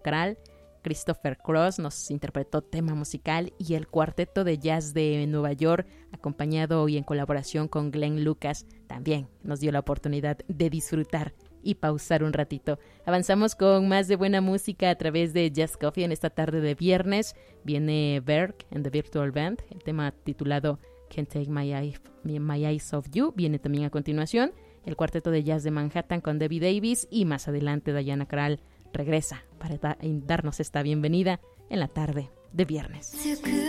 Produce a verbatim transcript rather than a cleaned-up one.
Kral. Christopher Cross nos interpretó tema musical y el Cuarteto de Jazz de Nueva York, acompañado y en colaboración con Glenn Lucas, también nos dio la oportunidad de disfrutar y pausar un ratito. Avanzamos con más de buena música a través de Jazz Coffee en esta tarde de viernes. Viene Berg and the Virtual Band, el tema titulado Can't Take My, Eye, My Eyes Off You. Viene también a continuación el Cuarteto de Jazz de Manhattan con Debbie Davis y más adelante Diana Krall regresa para da- darnos esta bienvenida en la tarde de viernes.